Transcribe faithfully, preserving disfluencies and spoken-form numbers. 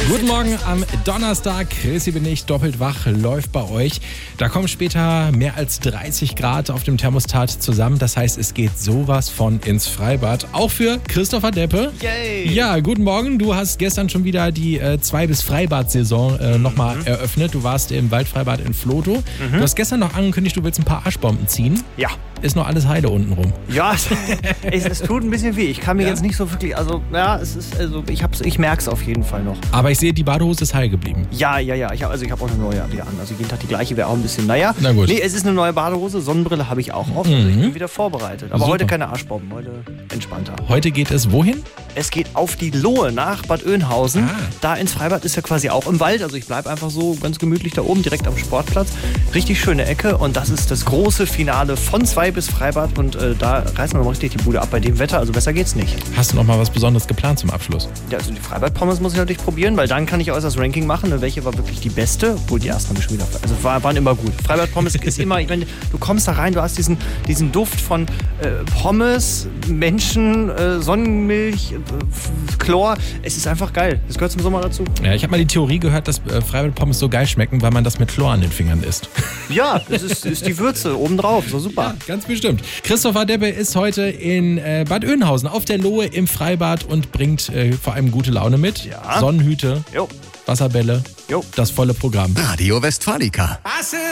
Guten Morgen am Donnerstag. Chrissy bin ich, doppelt wach, läuft bei euch. Da kommen später mehr als dreißig Grad auf dem Thermostat zusammen. Das heißt, es geht sowas von ins Freibad. Auch für Christopher Deppe. Yay! Ja, guten Morgen. Du hast gestern schon wieder die äh, zwei- bis Freibad-Saison äh, nochmal mhm. eröffnet. Du warst im Waldfreibad in Flotow. Mhm. Du hast gestern noch angekündigt, du willst ein paar Arschbomben ziehen. Ja. Ist noch alles Heide unten rum. Ja, es, es tut ein bisschen weh. Ich kann mir Ja. jetzt nicht so wirklich, also ja, es ist, also ich hab's, ich merk's auf jeden Fall noch. Aber ich sehe, die Badehose ist heil geblieben. Ja, ja, ja. Ich hab, also ich habe auch eine neue wieder an. Also jeden Tag die gleiche wäre auch ein bisschen, naja. Na gut. Nee, es ist eine neue Badehose. Sonnenbrille habe ich auch auf. Also Mhm. ich bin wieder vorbereitet. Aber Super. heute keine Arschbomben, heute entspannter. Heute geht es wohin? Es geht auf die Lohe nach Bad Oeynhausen. Ah. Da ins Freibad ist ja quasi auch im Wald. Also ich bleibe einfach so ganz gemütlich da oben, direkt am Sportplatz. Richtig schöne Ecke. Und das ist das große Finale von zwei bis Freibad. Und äh, da reißen wir mal richtig die Bude ab bei dem Wetter. Also besser geht's nicht. Hast du noch mal was Besonderes geplant zum Abschluss? Ja, also die Freibad-Pommes muss ich natürlich probieren, weil dann kann ich auch erst das Ranking machen. Und welche war wirklich die beste? Obwohl die ersten habe ich schon wieder. Also war, waren immer gut. Freibad-Pommes ist immer, ich meine, du kommst da rein, du hast diesen, diesen Duft von äh, Pommes, Menschen, äh, Sonnenmilch, äh, Chlor. Es ist einfach geil. Das gehört zum Sommer dazu. Ja, ich habe mal die Theorie gehört, dass äh, Freibad-Pommes so geil schmecken, weil man das mit Chlor an den Fingern isst. Ja, das ist, ist die Würze obendrauf. So super. Ja, ganz bestimmt. Christopher Deppe ist heute in äh, Bad Oeynhausen auf der Lohe im Freibad und bringt äh, vor allem gute Laune mit. Ja. Sonnenhüte, Jo. Wasserbälle, Jo. das volle Programm. Radio Westfalica.